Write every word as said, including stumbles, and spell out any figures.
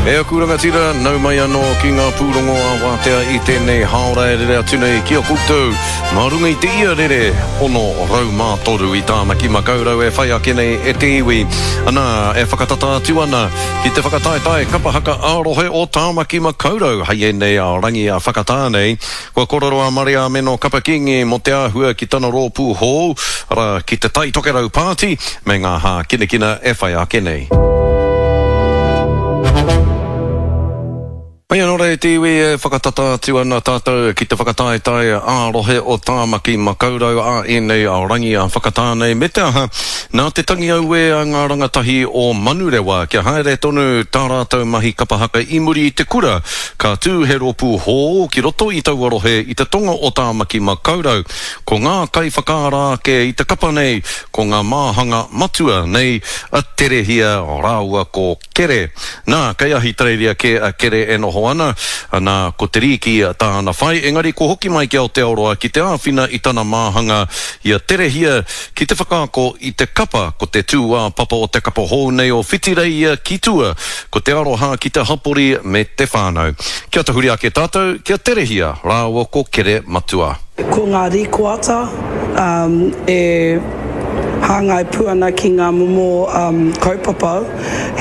E a kuranga tira, nau mai anō ki ngā pūrongo a wātea I tēnei haora e rere atunei kia koutou. Marunga I te ia rere, ono rau mā toru I tāmaki makaurau e whai ake nei e te iwi. Ana e whakatata atu ana ki te whakataetai kapahaka ārohe o tāmaki makaurau. Hai e nei a rangi a whakatānei. Kua kororo a Maria Meno Kapakingi mo te āhua ki tana rōpū hou. Ara ki te tai tokerau pāti me ngā hā kinekina e whai ake nei. Mai anō rei te iwi e whakatata atu ana tātou ki te whakataetai ārohe o tāmaki makaurau a e nei a rangi a whakatānei. Me te aha, nā te tangi au e a ngā rangatahi o Manurewa kia haere tonu tā rātou mahi kapahaka I muri I te kura ka tū he rōpū hō ki roto I tau arohe I te tonga o tāmaki makaurau. Ko ngā kai whakaarake I te kapa nei, ko ngā māhanga matua nei a terehia o rāua ko kere. Nā, kai ahi tareiria ke a kere e noho ana, ana ko te riki tāna whai, engari ko hoki mai ki Aotearoa ki te āwhina I tana māhanga ia terehia ki te whakaako I te kapa ko te tūā papa o te kapa hou nei o whitireia ki tua ko te aroha ki te hapori me te whānau. Kia tahuri ake tātou, kia terehia, rāua ko kere matua. Ko ngā rīkoata um, e hāngai puana ki ngā momo um, kaupapa